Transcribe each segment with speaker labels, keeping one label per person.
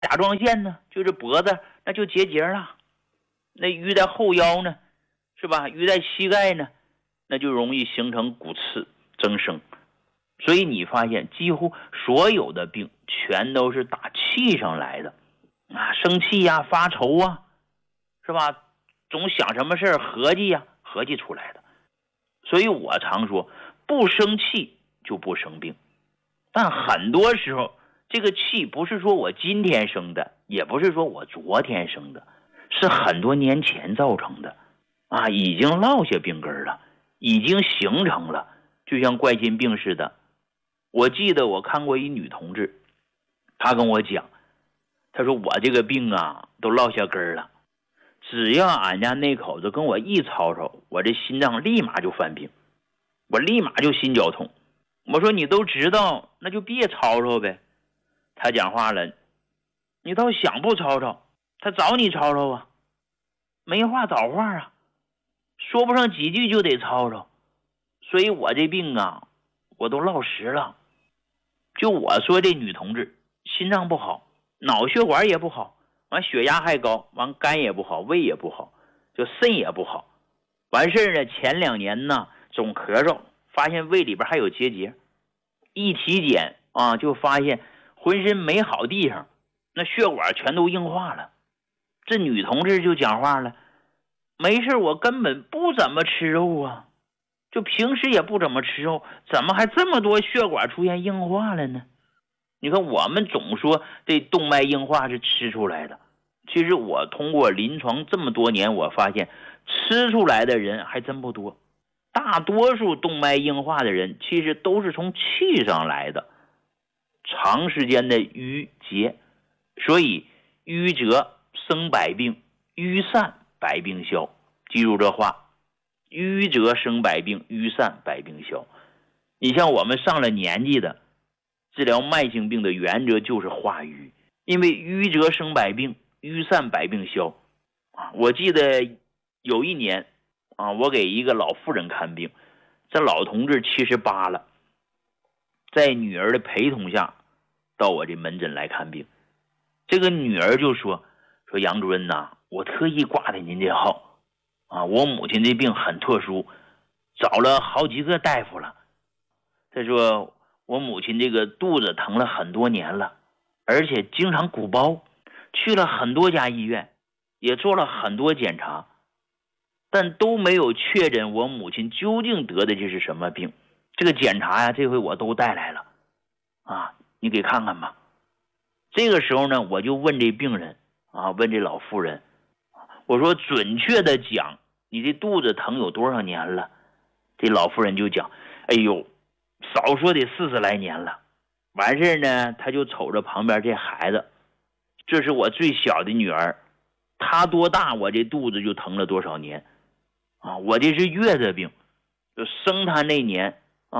Speaker 1: 甲状腺呢，就是脖子那就结节了，那淤在后腰呢，是吧？淤在膝盖呢，那就容易形成骨刺增生。所以你发现几乎所有的病全都是打气上来的啊，生气呀、发愁啊，是吧？总想什么事儿合计呀，合计出来的。所以我常说，不生气就不生病。但很多时候这个气不是说我今天生的，也不是说我昨天生的，是很多年前造成的啊，已经落下病根了，已经形成了，就像冠心病似的。我记得我看过一女同志，她跟我讲，她说我这个病啊都落下根了，只要俺家那口子跟我一吵吵，我这心脏立马就犯病，我立马就心绞痛。我说你都知道，那就别吵吵呗。他讲话了，你倒想不吵吵，他找你吵吵啊，没话找话啊，说不上几句就得吵吵。所以我这病啊，我都落实了。就我说这女同志心脏不好，脑血管也不好，完血压还高，完肝也不好，胃也不好，就肾也不好。完事呢，前2年呢总咳嗽，发现胃里边还有结节，一体检啊就发现浑身没好地方，那血管全都硬化了。这女同志就讲话了，没事我根本不怎么吃肉啊，就平时也不怎么吃肉，怎么还这么多血管出现硬化了呢？你看我们总说这动脉硬化是吃出来的，其实我通过临床这么多年，我发现吃出来的人还真不多。大多数动脉硬化的人其实都是从气上来的，长时间的淤结。所以淤则生百病，淤散百病消。记住这话，淤则生百病，淤散百病消。你像我们上了年纪的，治疗慢性病的原则就是化瘀，因为淤则生百病，淤散百病消。我记得有一年我给一个老妇人看病，这老同志78了，在女儿的陪同下到我这门诊来看病。这个女儿就说杨主任呐，我特意挂的您这号啊，我母亲这病很特殊，找了好几个大夫了。她说我母亲这个肚子疼了很多年了，而且经常鼓包，去了很多家医院，也做了很多检查，但都没有确诊我母亲究竟得的这是什么病。这个检查呀，这回我都带来了啊，你给看看吧。这个时候呢，我就问这病人问这老妇人，我说准确的讲，你这肚子疼有多少年了？这老妇人就讲，哎呦，少说得40来年了。完事呢，他就瞅着旁边这孩子，这是我最小的女儿，她多大我这肚子就疼了多少年我这是月子病，就生她那年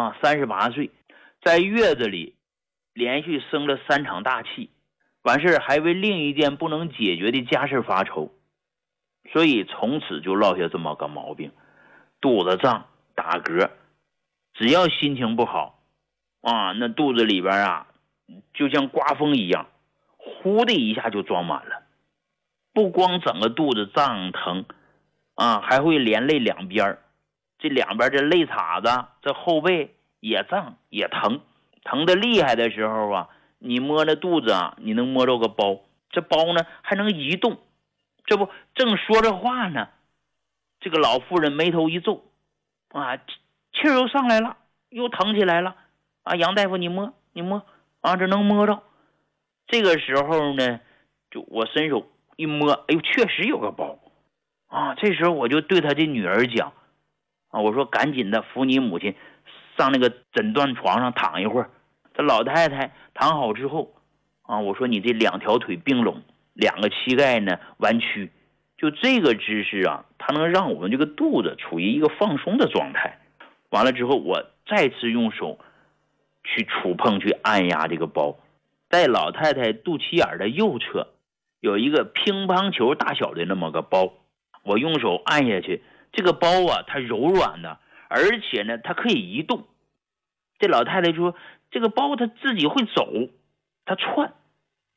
Speaker 1: 38岁，在月子里连续生了3场大气，完事还为另一件不能解决的家事发愁，所以从此就落下这么个毛病，肚子胀打嗝，只要心情不好那肚子里边就像刮风一样，呼的一下就装满了。不光整个肚子胀疼还会连累两边，这两边这肋叉子这后背也胀也疼，疼得厉害的时候你摸着肚子你能摸着个包，这包呢还能移动。这不正说着话呢，这个老妇人眉头一皱气儿又上来了，又疼起来了杨大夫你摸这能摸着。这个时候呢，就我伸手一摸，哎呦，确实有个包这时候我就对他这女儿讲我说赶紧的扶你母亲上那个诊断床上躺一会儿。这老太太躺好之后我说你这2条腿并拢，2个膝盖呢弯曲，就这个姿势它能让我们这个肚子处于一个放松的状态。完了之后我再次用手去触碰去按压这个包，在老太太肚脐眼的右侧有一个乒乓球大小的那么个包，我用手按下去，这个包它柔软的，而且呢它可以移动。这老太太说这个包它自己会走，它窜，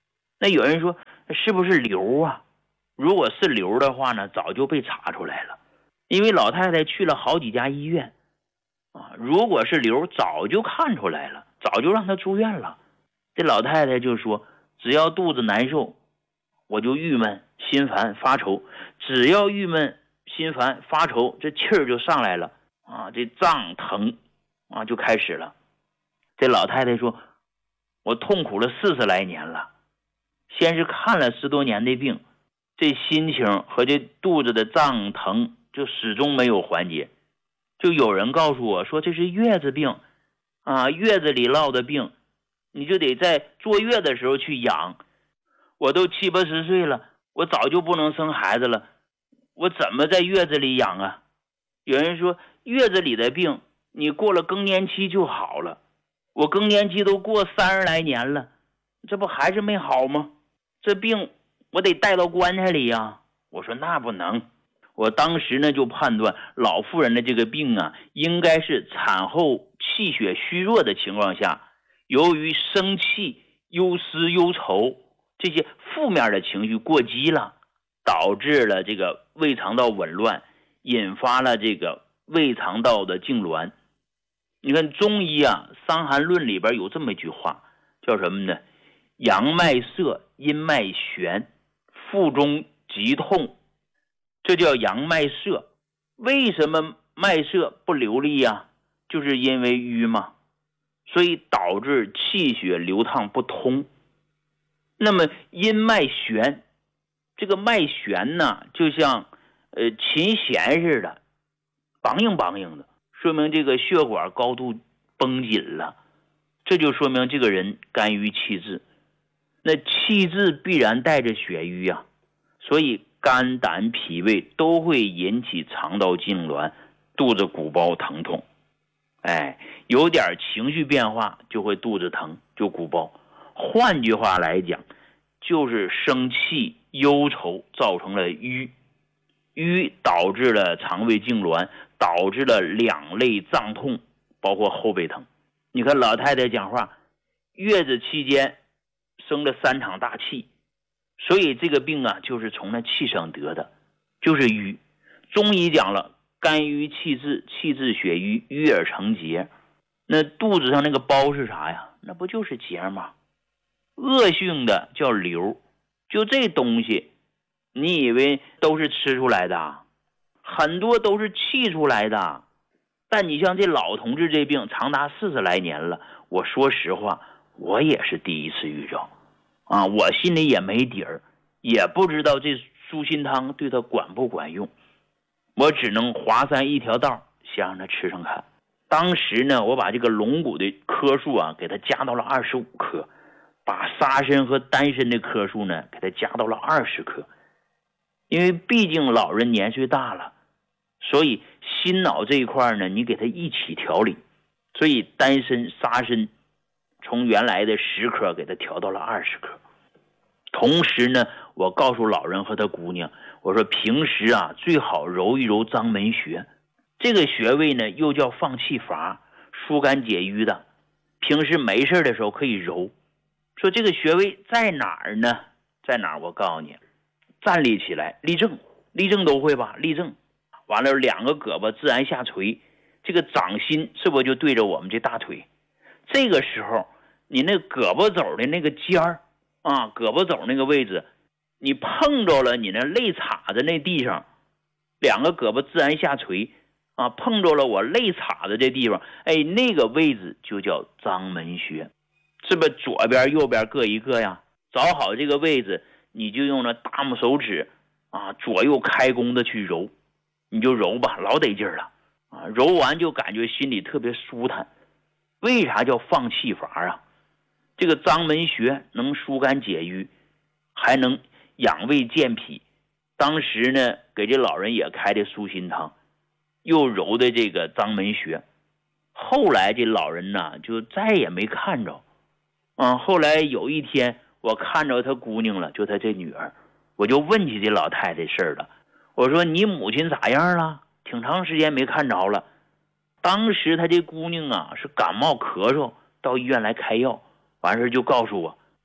Speaker 1: 那有人说是不是瘤啊？如果是瘤的话呢，早就被查出来了，因为老太太去了好几家医院啊，如果是瘤早就看出来了，早就让她住院了。这老太太就说，只要肚子难受，我就郁闷、心烦、发愁，只要郁闷、心烦、发愁，这气儿就上来了啊，这胀疼啊就开始了。这老太太说，我痛苦了40来年了，先是看了10多年的病，这心情和这肚子的胀疼就始终没有缓解。就有人告诉我说，这是月子病啊，月子里落的病，你就得在坐月的时候去养。我都70、80岁了，我早就不能生孩子了，我怎么在月子里养啊？有人说月子里的病你过了更年期就好了，我更年期都过30来年了，这不还是没好吗？这病我得带到棺材里呀。我说那不能，我当时呢就判断老妇人的这个病啊，应该是产后气血虚弱的情况下，由于生气、忧思、忧愁这些负面的情绪过激了，导致了这个胃肠道紊乱，引发了这个胃肠道的痉挛。你看中医啊，《伤寒论》里边有这么一句话，叫什么呢？阳脉涩，阴脉弦，腹中急痛，这叫阳脉涩。为什么脉涩不流利啊？就是因为瘀嘛，所以导致气血流淌不通。那么阴脉弦，这个脉弦呢，就像琴弦似的，梆硬梆硬的，说明这个血管高度绷紧了，这就说明这个人肝郁气滞。那气滞必然带着血瘀啊，所以肝胆脾胃都会引起肠道痉挛，肚子鼓包疼痛。有点情绪变化就会肚子疼，就鼓包。换句话来讲，就是生气忧愁造成了瘀，瘀导致了肠胃痉挛，导致了两肋胀痛，包括后背疼。你看老太太讲话，月子期间生了3场大气，所以这个病啊就是从那气上得的，就是瘀。中医讲了，肝郁气滞，气滞血瘀，瘀而成结。那肚子上那个包是啥呀？那不就是结吗？恶性的叫瘤。就这东西你以为都是吃出来的？很多都是气出来的。但你像这老同志这病长达40来年了，我说实话，我也是第一次遇着啊，我心里也没底儿，也不知道这舒心汤对他管不管用，我只能华山一条道，先让他吃上看。当时呢，我把这个龙骨的颗数啊给他加到了25克，把沙参和丹参的颗数呢给他加到了20克。因为毕竟老人年岁大了，所以心脑这一块呢，你给他一起调理，所以丹参、沙参从原来的10克给他调到了20克。同时呢，我告诉老人和他姑娘，我说平时啊最好揉一揉章门穴，这个穴位呢又叫放气阀，疏肝解郁的，平时没事的时候可以揉。说这个穴位在哪儿呢？在哪儿？我告诉你，站立起来，立正，立正都会吧？立正，完了2个胳膊自然下垂，这个掌心是不是就对着我们这大腿？这个时候你那胳膊肘的那个尖儿啊，胳膊肘那个位置，你碰着了你那肋叉子那地上，2个胳膊自然下垂啊，碰着了我肋叉子这地方，那个位置就叫章门穴，是不是左边右边各一个呀？找好这个位置，你就用那大拇手指啊，左右开弓的去揉，你就揉吧，老得劲儿了啊！揉完就感觉心里特别舒坦。为啥叫放气阀啊？这个章门穴能疏肝解郁，还能养胃健脾。当时呢，给这老人也开的舒心汤，又揉的这个章门穴。后来这老人呢，就再也没看着。后来有一天我看着他姑娘了，就他这女儿，我就问起这老太太事儿了。我说你母亲咋样了？挺长时间没看着了。当时他这姑娘啊是感冒咳嗽，到医院来开药，完事就告诉我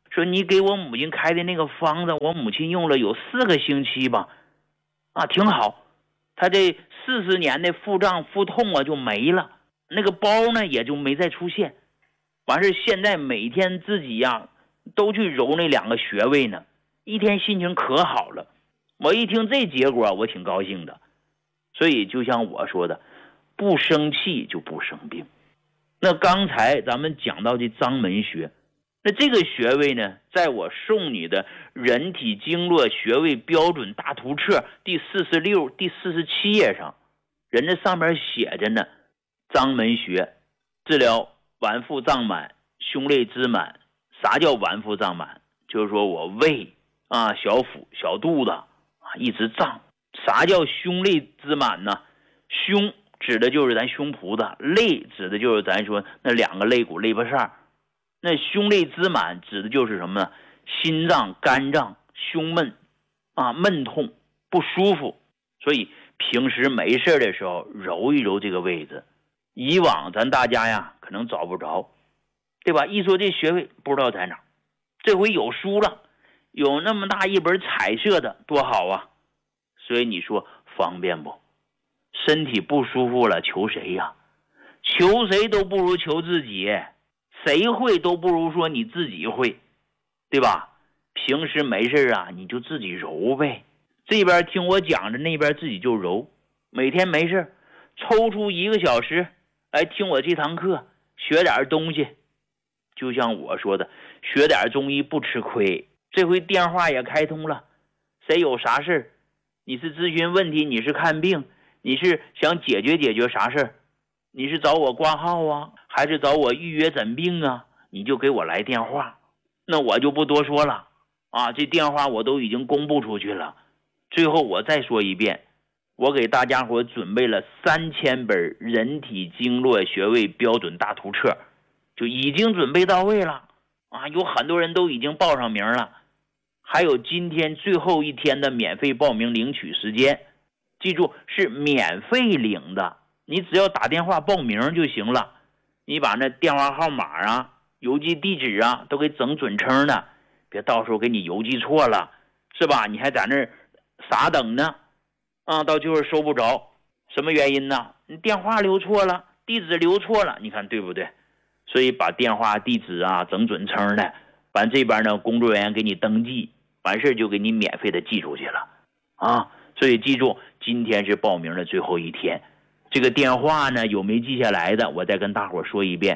Speaker 1: 说你给我母亲开的那个方子，我母亲用了有4个星期吧，挺好，她这40年的腹胀腹痛就没了，那个包呢也就没再出现。完事现在每天自己都去揉那2个穴位呢，一天心情可好了。我一听这结果，我挺高兴的。所以就像我说的，不生气就不生病。那刚才咱们讲到的章门穴，那这个穴位呢，在我送你的人体经络穴位标准大图册第46、第47页上，人家上面写着呢，章门穴治疗脘腹胀满、胸肋支满。啥叫脘腹胀满？就是说我胃小腹、小肚子一直胀。啥叫胸肋支满呢？胸指的就是咱胸脯子，肋指的就是咱说那2个肋骨肋巴扇。那胸肋支满指的就是什么呢？心脏、肝脏、胸闷闷痛不舒服。所以平时没事的时候揉一揉这个位置。以往咱大家可能找不着，对吧？一说这穴位不知道在哪，这回有书了，有那么大一本彩色的，多好啊！所以你说方便不？身体不舒服了求谁呀？求谁都不如求自己，谁会都不如说你自己会，对吧？平时没事你就自己揉呗，这边听我讲着，那边自己就揉。每天没事抽出1个小时来听我这堂课，学点东西。就像我说的，学点中医不吃亏。这回电话也开通了，谁有啥事，你是咨询问题，你是看病，你是想解决啥事，你是找我挂号还是找我预约诊病你就给我来电话。那我就不多说了这电话我都已经公布出去了。最后我再说一遍，我给大家伙准备了3000本人体经络穴位标准大图册，就已经准备到位了有很多人都已经报上名了。还有今天最后一天的免费报名领取时间，记住是免费领的，你只要打电话报名就行了。你把那电话号码邮寄地址都给整准称的，别到时候给你邮寄错了，是吧？你还在那儿傻等呢到最后收不着。什么原因呢？你电话留错了，地址留错了，你看对不对？所以把电话地址整准称的，完这边呢工作人员给你登记，完事就给你免费的寄出去了所以记住，今天是报名的最后一天。这个电话呢有没记下来的，我再跟大伙说一遍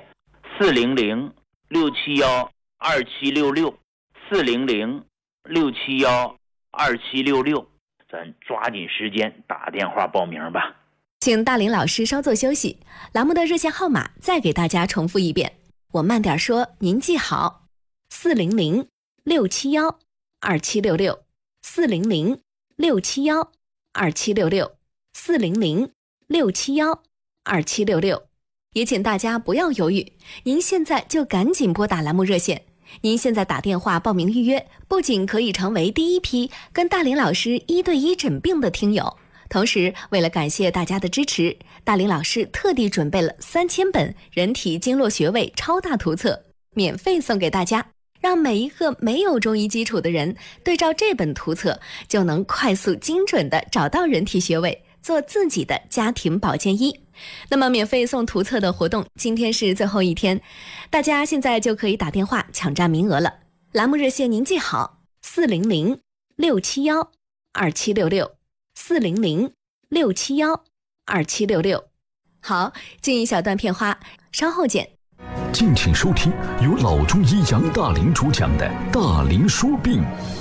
Speaker 1: ：400-671-2766 400-671-2766，咱抓紧时间打电话报名吧。
Speaker 2: 请大林老师稍作休息，栏目的热线号码再给大家重复一遍，我慢点说，您记好：400-671-2766 400-671-2766 400-671-2766。也请大家不要犹豫，您现在就赶紧拨打栏目热线。您现在打电话报名预约，不仅可以成为第一批跟大林老师1对1诊病的听友，同时为了感谢大家的支持，大林老师特地准备了3000本人体经络穴位超大图册，免费送给大家，让每一个没有中医基础的人对照这本图册，就能快速精准地找到人体穴位，做自己的家庭保健医。那么免费送图册的活动今天是最后一天，大家现在就可以打电话抢占名额了。栏目热线您记好：400-671-2766 400-671-2766。好，进一小段片花，稍后见。
Speaker 3: 敬请收听由老中医杨大林主讲的《大林说病》。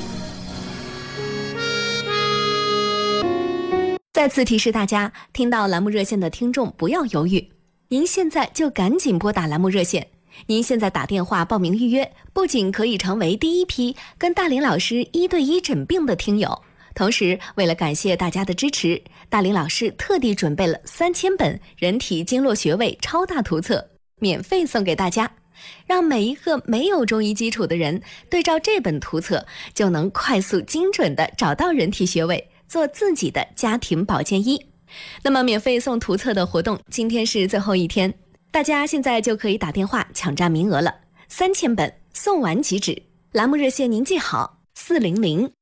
Speaker 2: 再次提示大家，听到栏目热线的听众不要犹豫，您现在就赶紧拨打栏目热线。您现在打电话报名预约，不仅可以成为第一批跟大林老师1对1诊病的听友，同时为了感谢大家的支持，大林老师特地准备了3000本人体经络穴位超大图册，免费送给大家，让每一个没有中医基础的人对照这本图册，就能快速精准地找到人体穴位，做自己的家庭保健医。那么免费送图册的活动今天是最后一天，大家现在就可以打电话抢占名额了，3000本送完即止。 栏目热线您记好：400